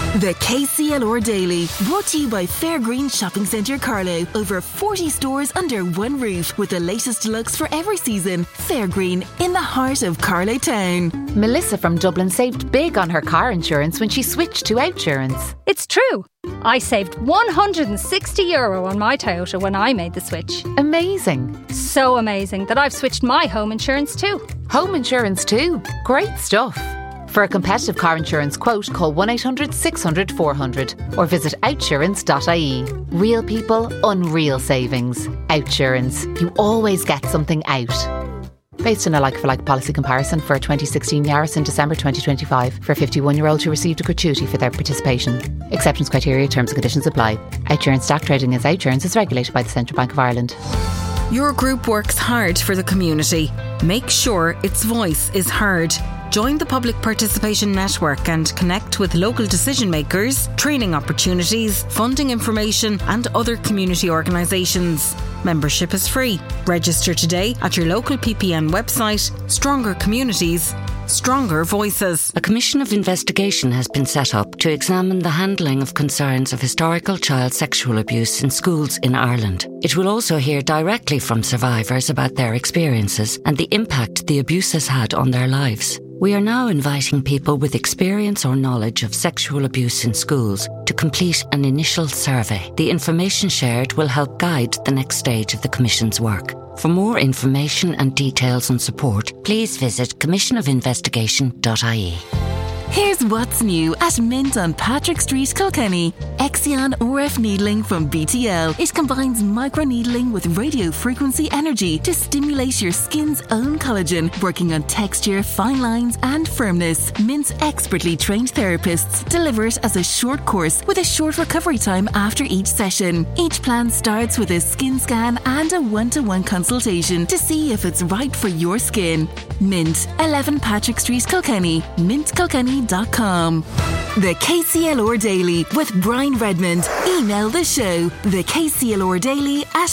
The KCLR Daily, brought to you by Fairgreen Shopping Centre Carlow. Over 40 stores under one roof with the latest looks for every season. Fairgreen, in the heart of Carlow Town. Melissa from Dublin saved big on her car insurance when she switched to Outsurance. It's true. I saved €160 on my Toyota when I made the switch. Amazing. So amazing that I've switched my home insurance too. Home insurance too. Great stuff. For a competitive car insurance quote, call 1-800-600-400 or visit outsurance.ie. Real people, unreal savings. Outsurance. You always get something out. Based on a like-for-like policy comparison for a 2016 Yaris in December 2025 for 51-year-olds who received a gratuity for their participation. Exceptions, criteria, terms and conditions apply. Outsurance stock trading as Outsurance is regulated by the Central Bank of Ireland. Your group works hard for the community. Make sure its voice is heard. Join the Public Participation Network and connect with local decision makers, training opportunities, funding information and other community organisations. Membership is free. Register today at your local PPN website. Stronger communities, stronger voices. A commission of investigation has been set up to examine the handling of concerns of historical child sexual abuse in schools in Ireland. It will also hear directly from survivors about their experiences and the impact the abuse has had on their lives. We are now inviting people with experience or knowledge of sexual abuse in schools to complete an initial survey. The information shared will help guide the next stage of the Commission's work. For more information and details and support, please visit commissionofinvestigation.ie. Here's what's new at Mint on Patrick Street, Kilkenny. Exion RF needling from BTL. It combines microneedling with radio frequency energy to stimulate your skin's own collagen, working on texture, fine lines and firmness. Mint's expertly trained therapists deliver it as a short course with a short recovery time after each session. Each plan starts with a skin scan and a one-to-one consultation to see if it's right for your skin. Mint, 11 Patrick Street, Kilkenny. mintkilkenny.com. The KCLR Daily with Brian Redmond. Email the show, the KCLR Daily at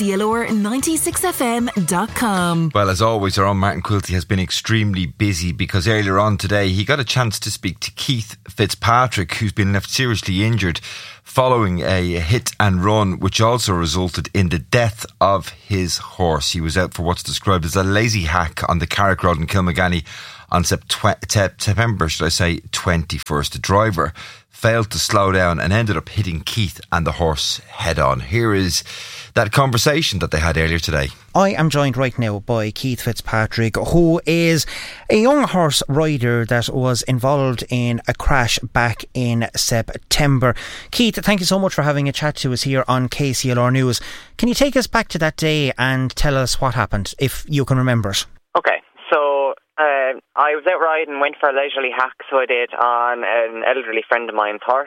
KCLR96fm.com. Well, as always, our own Martin Quilty has been extremely busy because earlier on today he got a chance to speak to Keith Fitzpatrick, who's been left seriously injured following a hit and run, which also resulted in the death of his horse. He was out for what's described as a lazy hack on the Carrick Road in Kilmaganny on September 21st. The driver failed to slow down and ended up hitting Keith and the horse head on. Here is that conversation that they had earlier today. I am joined right now by Keith Fitzpatrick, who is a young horse rider that was involved in a crash back in September. Keith, thank you so much for having a chat to us here on KCLR News. Can you take us back to that day and tell us what happened, if you can remember it? Okay, so I was out riding, went for a leisurely hack, so I did, on an elderly friend of mine's horse.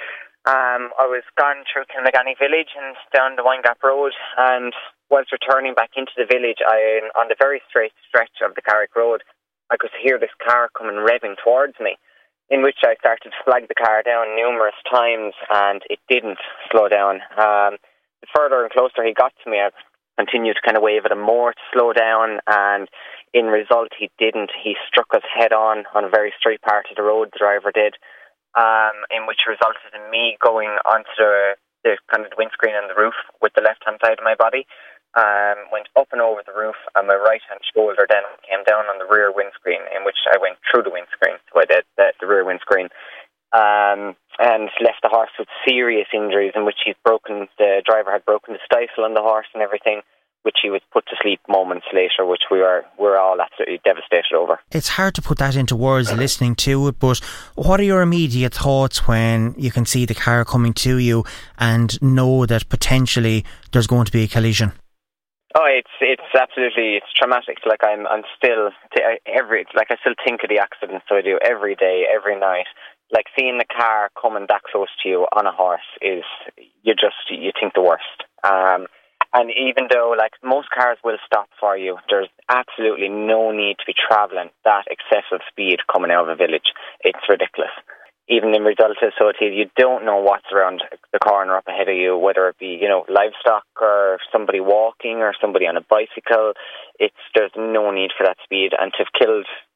I was gone through Kilmaganny village and down the Winegap Road, and whilst returning back into the village, on the very straight stretch of the Carrick Road, I could hear this car coming revving towards me, in which I started to flag the car down numerous times, and it didn't slow down. The further and closer he got to me, I continued to kind of wave at him more to slow down, and in result he didn't. He struck us head on a very straight part of the road, the driver did, in which resulted in me going onto the kind of the windscreen and the roof with the left-hand side of my body. Went up and over the roof, and my right-hand shoulder then came down on the rear windscreen, in which I went through the windscreen, so I did the rear windscreen, and left the horse with serious injuries, in which the driver had broken the stifle on the horse and everything, which he was put to sleep moments later, which we were all absolutely devastated over. It's hard to put that into words listening to it, but what are your immediate thoughts when you can see the car coming to you and know that potentially there's going to be a collision? Oh, it's absolutely traumatic. Like I still think of the accident, so I do every day, every night. Like seeing the car coming that close to you on a horse you think the worst. And even though, like, most cars will stop for you, there's absolutely no need to be travelling that excessive speed coming out of a village. It's ridiculous. Even in result of so you don't know what's around the corner up ahead of you, whether it be, livestock or somebody walking or somebody on a bicycle. There's no need for that speed. And to have killed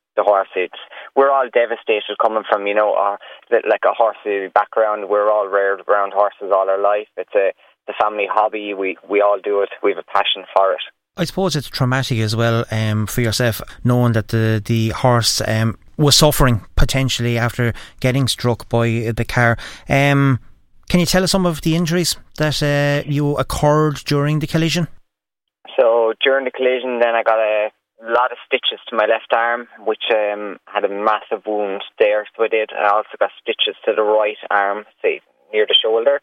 the horse. We're all devastated coming from, like a horsey background. We're all reared around horses all our life. It's the family hobby. We all do it. We have a passion for it. I suppose it's traumatic as well for yourself, knowing that the horse was suffering potentially after getting struck by the car. Can you tell us some of the injuries that you occurred during the collision? So during the collision, then I got a lot of stitches to my left arm, which had a massive wound there. So I did. I also got stitches to the right arm, say near the shoulder.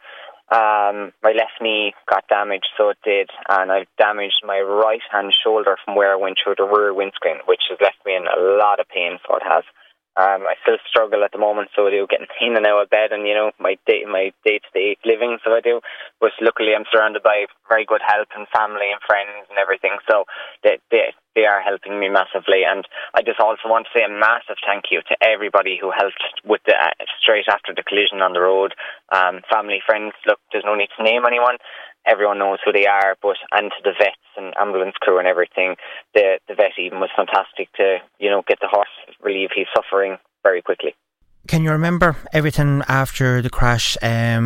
My left knee got damaged, so it did, and I've damaged my right hand shoulder from where I went through the rear windscreen, which has left me in a lot of pain. So it has. I still struggle at the moment, so I do, getting in and out of bed, and my day-to-day living. So I do, but luckily I'm surrounded by very good help and family and friends and everything. So they are helping me massively, and I just also want to say a massive thank you to everybody who helped with the straight after the collision on the road. Family, friends. Look, there's no need to name anyone. Everyone knows who they are, and to the vets and ambulance crew and everything. The vet even was fantastic to, get the horse, relieve his suffering very quickly. Can you remember everything after the crash,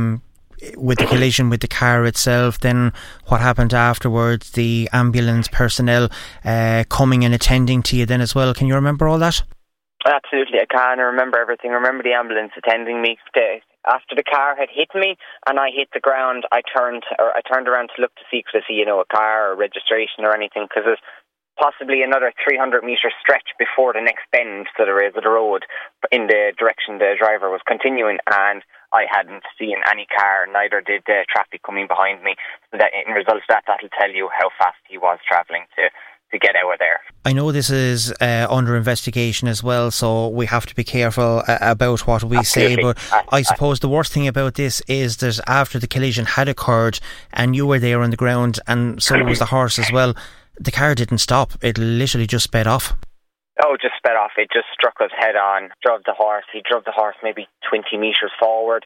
with the collision with the car itself, then what happened afterwards, the ambulance personnel coming and attending to you then as well? Can you remember all that? Absolutely, I can. I remember everything. I remember the ambulance attending me. After the car had hit me and I hit the ground, I turned around to look to see, could I see, a car or registration or anything, because there's possibly another 300 metre stretch before the next bend that there is of the road in the direction the driver was continuing, and I hadn't seen any car, neither did the traffic coming behind me. That, in result of that'll tell you how fast he was travelling to get out of there. I know this is under investigation as well, so we have to be careful about what we say, but I suppose the worst thing about this is that after the collision had occurred and you were there on the ground and so was the horse as well, the car didn't stop. It literally just sped off. Oh, just sped off. It just struck us head on. He drove the horse maybe 20 metres forward.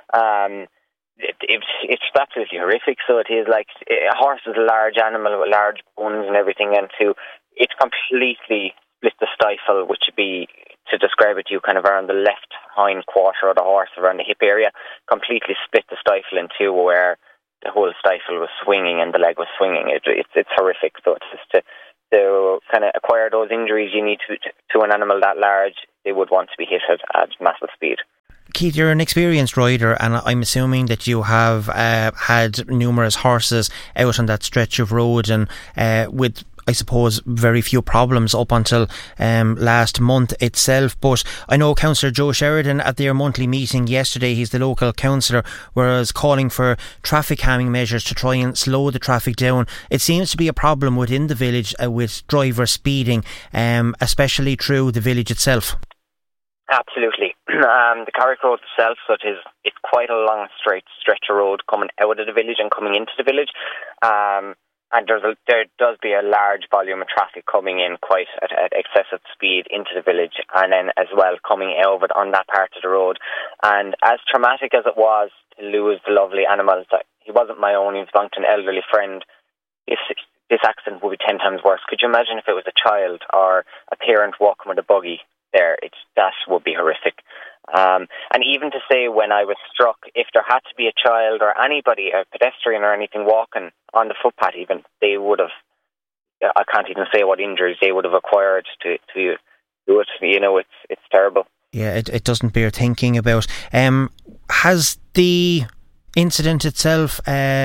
It's absolutely horrific. So it is like, a horse is a large animal with large bones and everything, and it completely split the stifle, which would be, to describe it to you, kind of around the left hind quarter of the horse, around the hip area, completely split the stifle in two, where the whole stifle was swinging and the leg was swinging. It's horrific. So it's just to kind of acquire those injuries you need to an animal that large, they would want to be hit at massive speed. Keith, you're an experienced rider, and I'm assuming that you have had numerous horses out on that stretch of road, and with, I suppose, very few problems up until last month itself. But I know Councillor Joe Sheridan at their monthly meeting yesterday, he's the local councillor, was calling for traffic calming measures to try and slow the traffic down. It seems to be a problem within the village with drivers speeding, especially through the village itself. Absolutely. The Carrick Road itself, so it's quite a long straight stretch of road coming out of the village and coming into the village. And there does be a large volume of traffic coming in quite at excessive speed into the village, and then as well coming out on that part of the road. And as traumatic as it was to lose the lovely animals, he wasn't my own, he was belonged to an elderly friend. This accident would be 10 times worse. Could you imagine if it was a child or a parent walking with a buggy there? That would be horrific. And even to say, when I was struck, if there had to be a child or anybody, a pedestrian or anything walking on the footpath even, they would have, I can't even say what injuries they would have acquired to do it. It's terrible. Yeah, it doesn't bear thinking about. Has the incident itself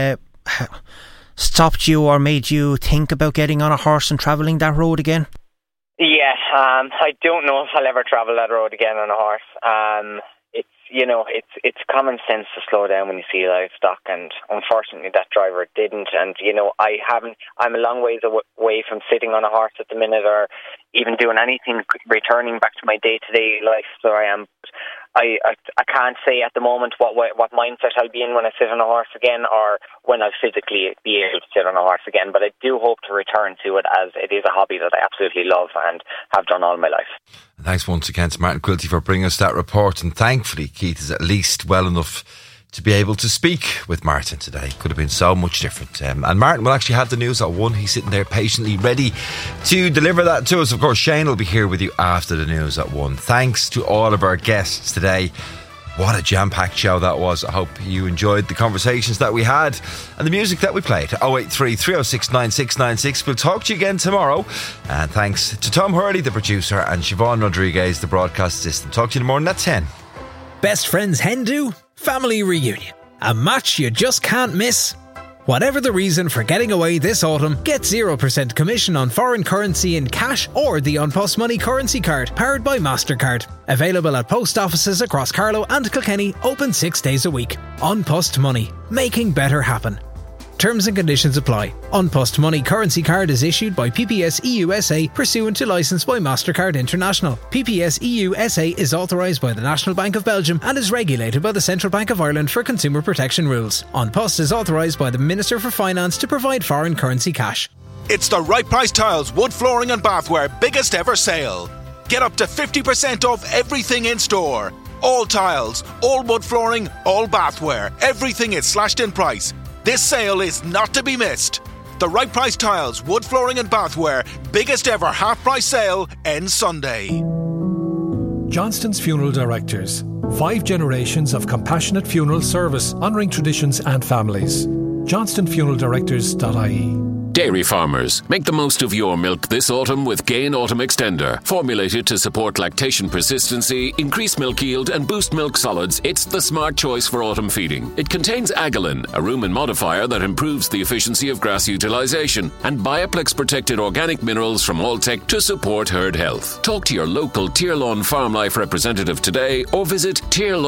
stopped you or made you think about getting on a horse and travelling that road again? Yeah, I don't know if I'll ever travel that road again on a horse. It's common sense to slow down when you see livestock, and unfortunately that driver didn't. And I'm a long ways away from sitting on a horse at the minute, or even doing anything, returning back to my day-to-day life. So I can't say at the moment what mindset I'll be in when I sit on a horse again, or when I'll physically be able to sit on a horse again. But I do hope to return to it, as it is a hobby that I absolutely love and have done all my life. Thanks once again to Martin Quilty for bringing us that report, and thankfully Keith is at least well enough to be able to speak with Martin today. Could have been so much different. And Martin will actually have the news at 1. He's sitting there patiently ready to deliver that to us. Of course, Shane will be here with you after the news at 1. Thanks to all of our guests today. What a jam-packed show that was. I hope you enjoyed the conversations that we had and the music that we played. 083 306 9696. We'll talk to you again tomorrow. And thanks to Tom Hurley, the producer, and Siobhan Rodriguez, the broadcast assistant. Talk to you in the morning at 10. Best friends hen do? Family reunion. A match you just can't miss. Whatever the reason for getting away this autumn, get 0% commission on foreign currency in cash or the An Post Money currency card, powered by MasterCard. Available at post offices across Carlow and Kilkenny, open 6 days a week. An Post Money, making better happen. Terms and conditions apply. An Post Money currency card is issued by PPS EUSA pursuant to licence by MasterCard International. PPS EUSA is authorised by the National Bank of Belgium and is regulated by the Central Bank of Ireland for consumer protection rules. An Post is authorised by the Minister for Finance to provide foreign currency cash. It's the Right Price Tiles wood flooring and bathware biggest ever sale. Get up to 50% off everything in store. All tiles, all wood flooring, all bathware. Everything is slashed in price. This sale is not to be missed. The Right Price Tiles, wood flooring and bathware, biggest ever half-price sale ends Sunday. Johnston's Funeral Directors. 5 generations of compassionate funeral service, honouring traditions and families. johnstonfuneraldirectors.ie. Dairy farmers, make the most of your milk this autumn with Gain Autumn Extender. Formulated to support lactation persistency, increase milk yield and boost milk solids, it's the smart choice for autumn feeding. It contains Agalin, a rumen modifier that improves the efficiency of grass utilisation, and Bioplex protected organic minerals from Alltech to support herd health. Talk to your local Tyrlawn Farm Life representative today or visit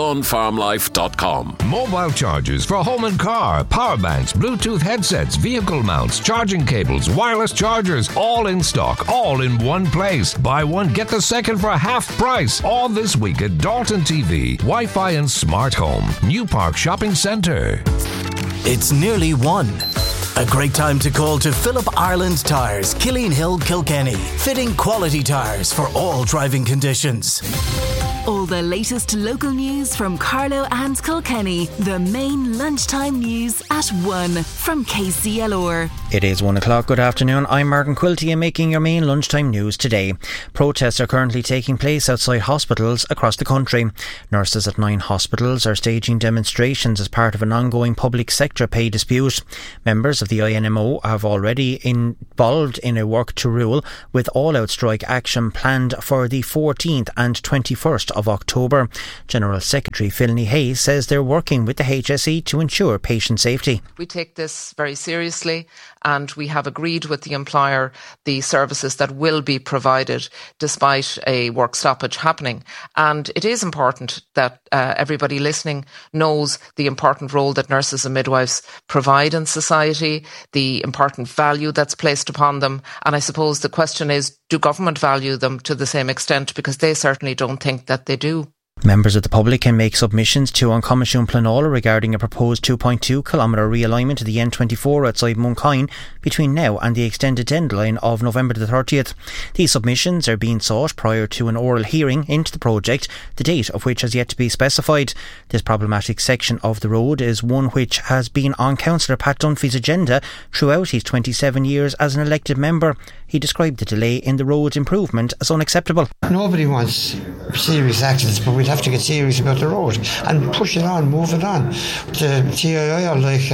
tyrlawnfarmlife.com. Mobile chargers for home and car, power banks, Bluetooth headsets, vehicle mounts, charging cables, wireless chargers, all in stock, all in one place. Buy one, get the second for half price. All this week at Dalton TV, Wi-Fi and Smart Home, New Park Shopping Centre. It's nearly 1. A great time to call to Philip Ireland Tyres, Killeen Hill, Kilkenny. Fitting quality tyres for all driving conditions. All the latest local news from Carlow and Kilkenny. The main lunchtime news at 1 from KCLR. It is 1 o'clock. Good afternoon. I'm Martin Quilty and making your main lunchtime news today. Protests are currently taking place outside hospitals across the country. Nurses at 9 hospitals are staging demonstrations as part of an ongoing public sector pay dispute. Members of the INMO have already involved in a work to rule with all-out strike action planned for the 14th and 21st of October. General Secretary Philny Hayes says they're working with the HSE to ensure patient safety. We take this very seriously and we have agreed with the employer the services that will be provided despite a work stoppage happening. And it is important that everybody listening knows the important role that nurses and midwives provide in society, the important value that's placed upon them. And I suppose the question is, do government value them to the same extent? Because they certainly don't think that they do. Members of the public can make submissions to An Comisiún Pleanála regarding a proposed 2.2 kilometre realignment of the N24 outside Muncoin between now and the extended deadline of November the 30th. These submissions are being sought prior to an oral hearing into the project, the date of which has yet to be specified. This problematic section of the road is one which has been on Councillor Pat Dunphy's agenda throughout his 27 years as an elected member. He described the delay in the road's improvement as unacceptable. Nobody wants serious accidents, but we'd have to get serious about the road and push it on, move it on. The TII are like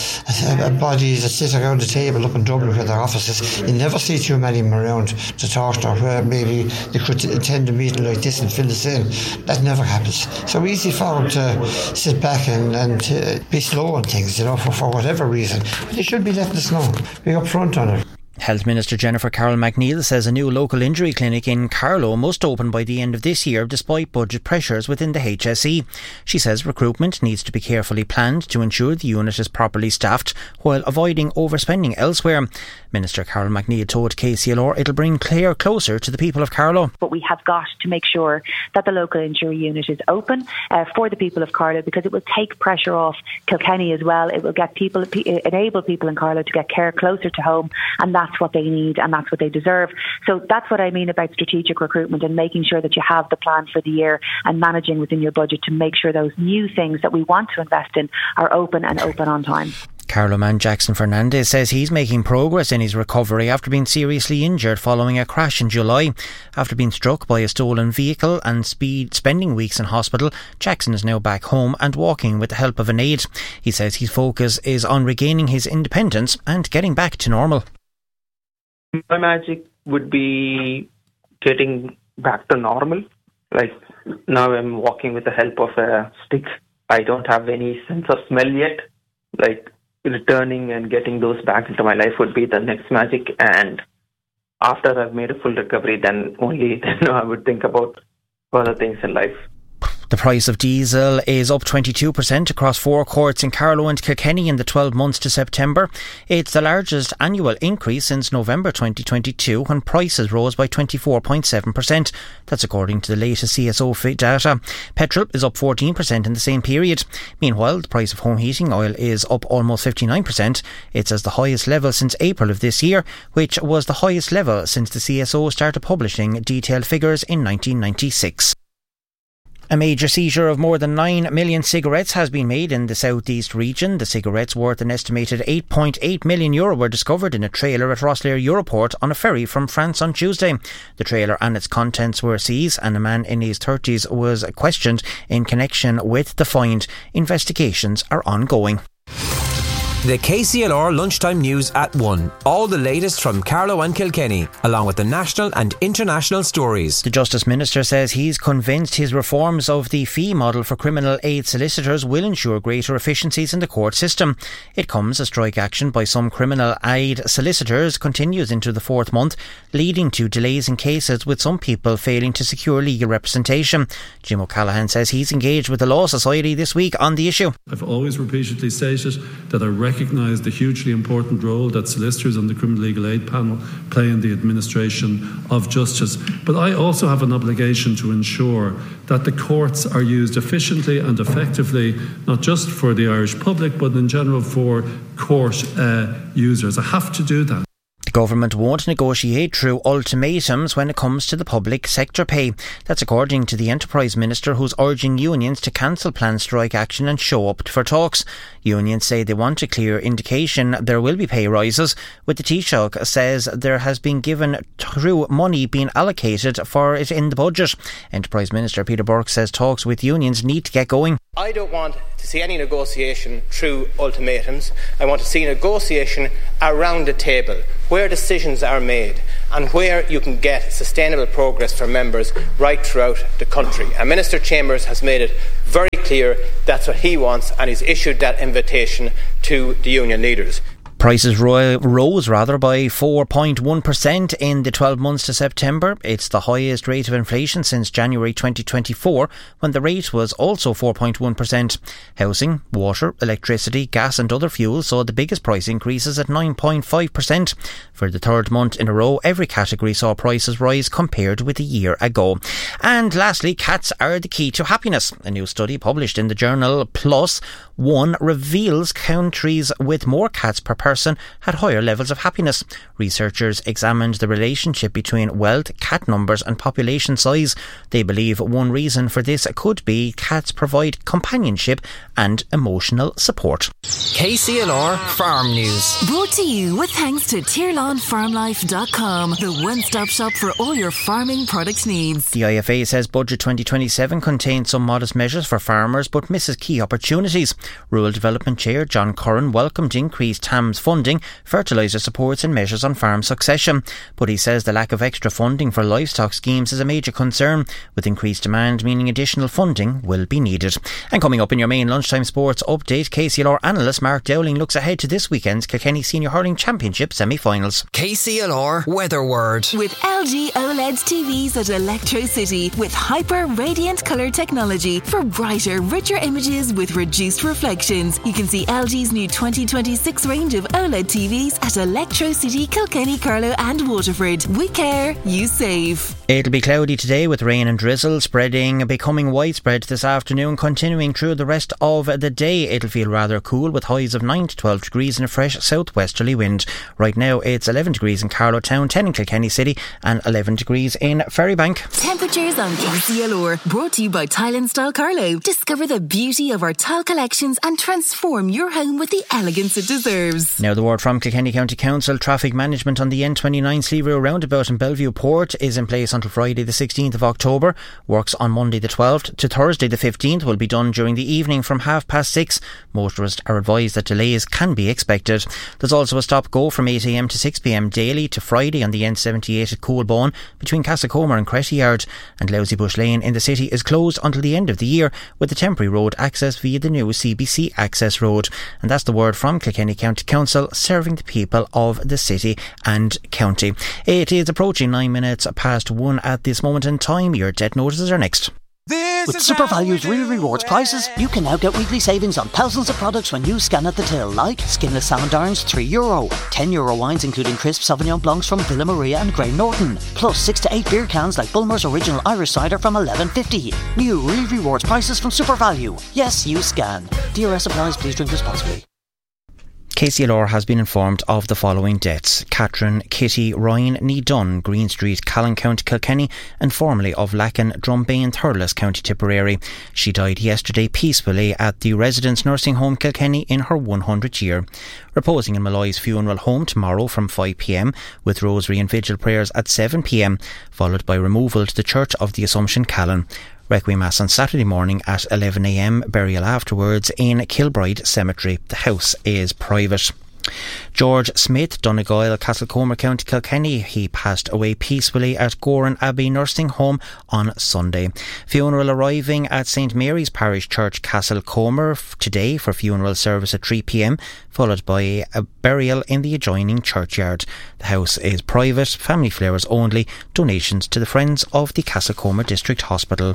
a body that sits around the table up in Dublin where their offices. You never see too many of them around to talk to, where maybe they could attend a meeting like this and fill us in. That never happens. So easy for them to sit back and be slow on things, for whatever reason. But they should be letting us know, be up front on it. Health Minister Jennifer Carroll McNeill says a new local injury clinic in Carlow must open by the end of this year despite budget pressures within the HSE. She says recruitment needs to be carefully planned to ensure the unit is properly staffed while avoiding overspending elsewhere. Minister Carroll McNeill told KCLR it'll bring Clare closer to the people of Carlow. But we have got to make sure that the local injury unit is open for the people of Carlow, because it will take pressure off Kilkenny as well. It will get enable people in Carlow to get care closer to home, and that's that's what they need and that's what they deserve. So that's what I mean about strategic recruitment and making sure that you have the plan for the year and managing within your budget to make sure those new things that we want to invest in are open on time. Carlow man Jackson Fernandez says he's making progress in his recovery after being seriously injured following a crash in July. After being struck by a stolen vehicle and spending weeks in hospital, Jackson is now back home and walking with the help of an aide. He says his focus is on regaining his independence and getting back to normal. My magic would be getting back to normal. Like now I'm walking with the help of a stick. I don't have any sense of smell yet. Like returning and getting those back into my life would be the next magic. And after I've made a full recovery, then I would think about other things in life. The price of diesel is up 22% across four courts in Carlow and Kilkenny in the 12 months to September. It's the largest annual increase since November 2022 when prices rose by 24.7%. That's according to the latest CSO data. Petrol is up 14% in the same period. Meanwhile, the price of home heating oil is up almost 59%. It's at the highest level since April of this year, which was the highest level since the CSO started publishing detailed figures in 1996. A major seizure of more than 9 million cigarettes has been made in the southeast region. The cigarettes, worth an estimated €8.8 million, were discovered in a trailer at Rosslare Europort on a ferry from France on Tuesday. The trailer and its contents were seized and a man in his 30s was questioned in connection with the find. Investigations are ongoing. The KCLR Lunchtime News at 1. All the latest from Carlow and Kilkenny, along with the national and international stories. The Justice Minister says he's convinced his reforms of the fee model for criminal aid solicitors will ensure greater efficiencies in the court system. It comes as strike action by some criminal aid solicitors continues into the fourth month, leading to delays in cases with some people failing to secure legal representation. Jim O'Callaghan says he's engaged with the Law Society this week on the issue. I've always repeatedly stated that I recognise the hugely important role that solicitors on the Criminal Legal Aid Panel play in the administration of justice. But I also have an obligation to ensure that the courts are used efficiently and effectively, not just for the Irish public, but in general for court users. I have to do that. The government won't negotiate through ultimatums when it comes to the public sector pay. That's according to the Enterprise Minister, who's urging unions to cancel planned strike action and show up for talks. Unions say they want a clear indication there will be pay rises, with the Taoiseach says there has been given through money being allocated for it in the budget. Enterprise Minister Peter Burke says talks with unions need to get going. I don't want to see any negotiation through ultimatums. I want to see negotiation around the table where decisions are made and where you can get sustainable progress for members right throughout the country. And Minister Chambers has made it very clear that's what he wants, and he's issued that invitation to the union leaders. Prices rose by 4.1% in the 12 months to September. It's the highest rate of inflation since January 2024, when the rate was also 4.1%. Housing, water, electricity, gas and other fuels saw the biggest price increases at 9.5%. For the third month in a row, every category saw prices rise compared with a year ago. And lastly, cats are the key to happiness. A new study published in the journal PLOS ONE reveals countries with more cats per person had higher levels of happiness. Researchers examined the relationship between wealth, cat numbers and population size. They believe one reason for this could be cats provide companionship and emotional support. KCLR Farm News. Brought to you with thanks to TirlanFarmLife.com, the one-stop shop for all your farming product needs. The IFA says Budget 2027 contains some modest measures for farmers but misses key opportunities. Rural Development Chair John Curran welcomed increased TAMS funding, fertiliser supports and measures on farm succession. But he says the lack of extra funding for livestock schemes is a major concern, with increased demand meaning additional funding will be needed. And coming up in your main lunchtime sports update, KCLR analyst Mark Dowling looks ahead to this weekend's Kilkenny Senior Hurling Championship semi-finals. KCLR Weather Word. With LG OLED TVs at Electro City with hyper radiant colour technology for brighter, richer images with reduced reflections. You can see LG's new 2026 range of OLED TVs at Electro City, Kilkenny, Carlow and Waterford. We care, you save. It'll be cloudy today with rain and drizzle becoming widespread this afternoon, continuing through the rest of the day. It'll feel rather cool with highs of 9 to 12 degrees and a fresh southwesterly wind. Right now it's 11 degrees in Carlow Town, 10 in Kilkenny City and 11 degrees in Ferrybank. Temperatures on KCLR, brought to you by Tile and Style Carlow. Discover the beauty of our tile collections and transform your home with the elegance it deserves. Now the word from Kilkenny County Council: traffic management on the N29 Sleeview roundabout in Bellevue Port is in place until Friday the 16th of October. Works on Monday the 12th to Thursday the 15th will be done during the evening from 6:30. Motorists are advised that delays can be expected. There's also a stop-go from 8am to 6pm daily to Friday on the N78 at Coolbone between Castlecomer and Cretty Yard, and Lousy Bush Lane in the city is closed until the end of the year with the temporary road access via the new CBC access road. And that's the word from Kilkenny County Council, serving the people of the city and county. It is approaching 9 minutes past 1 at this moment in time. Your debt notices are next. With SuperValue's Real Rewards prices, you can now get weekly savings on thousands of products when you scan at the till, like skinless salmon darns €3, €10 wines including crisp Sauvignon Blancs from Villa Maria and Graham Norton, plus 6 to 8 beer cans like Bulmer's Original Irish Cider from $11.50. New Real Rewards prices from SuperValue. Yes, you scan. DRS applies. Please drink responsibly. KCLR has been informed of the following deaths: Catherine Kitty Ryan, Nee Dunn, Green Street, Callan, County Kilkenny, and formerly of Lacken, Drumbayne, Thurles, County Tipperary. She died yesterday peacefully at the Residence Nursing Home Kilkenny in her 100th year. Reposing in Malloy's funeral home tomorrow from 5pm, with rosary and vigil prayers at 7pm, followed by removal to the Church of the Assumption, Callan. Requiem Mass on Saturday morning at 11am, burial afterwards in Kilbride Cemetery. The house is private. George Smith, Donegal, Castlecomer, County Kilkenny. He passed away peacefully at Goran Abbey Nursing Home on Sunday. Funeral arriving at St Mary's Parish Church, Castlecomer today for funeral service at 3pm, followed by a burial in the adjoining churchyard. The house is private, family flowers only, donations to the Friends of the Castlecomer District Hospital.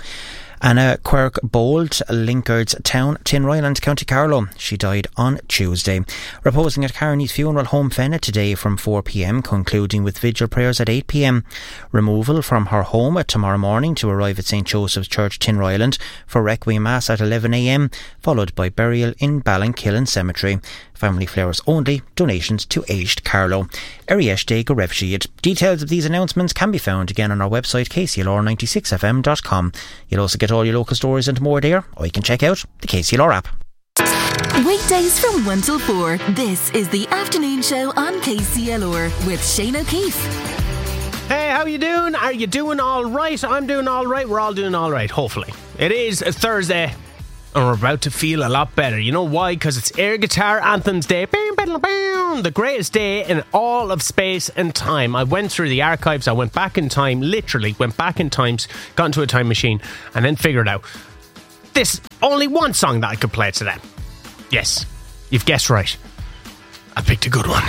Anna Quirk Bold, Linkards Town, Tinryland, County Carlow. She died on Tuesday. Reposing at Carney's Funeral Home Fenna today from 4pm, concluding with vigil prayers at 8pm. Removal from her home tomorrow morning to arrive at St Joseph's Church, Tinryland for Requiem Mass at 11am, followed by burial in Ballinkillen Cemetery. Family flowers only, donations to Aged Carlow. Arieshte go raibh siad. Details of these announcements can be found again on our website kclr96fm.com. You'll also get all your local stories and more there, or you can check out the KCLR app. Weekdays from 1 till 4, this is the afternoon show on KCLR with Shane O'Keefe. Hey, how you doing? Are you doing all right? I'm doing all right. We're all doing all right, hopefully. It is a Thursday, and we're about to feel a lot better. You know why? Because it's Air Guitar Anthems Day. The greatest day in all of space and time. I went through the archives. I went back in time, literally went back in time, got into a time machine, and then figured out this only one song that I could play today. Yes, you've guessed right. I picked a good one.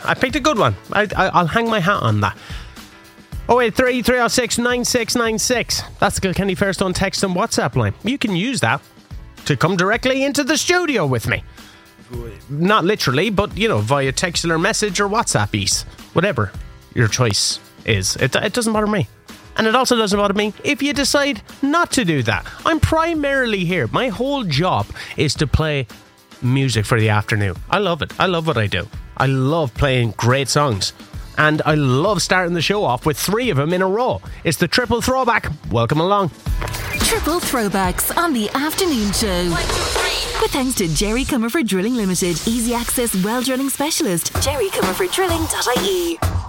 I'll hang my hat on that. 083 306 9696. That's the Kilkenny Fairstone text and WhatsApp line. You can use that to come directly into the studio with me. Not literally, but, you know, via textual message or WhatsApp-ease. Whatever your choice is. It doesn't bother me. And it also doesn't bother me if you decide not to do that. I'm primarily here. My whole job is to play music for the afternoon. I love it. I love what I do. I love playing great songs. And I love starting the show off with 3 of them in a row. It's the Triple Throwback. Welcome along. Triple Throwbacks on the afternoon show. 1, 2, 3. With thanks to Jerry Comerford Drilling Limited, easy access well drilling specialist, jerrycomerforddrilling.ie.